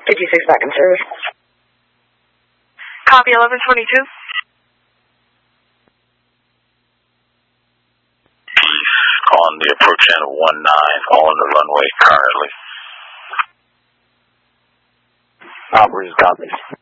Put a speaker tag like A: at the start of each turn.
A: 56 back in service.
B: Copy 1122.
C: On the approach end of 19 on the runway currently.
D: Operators copy.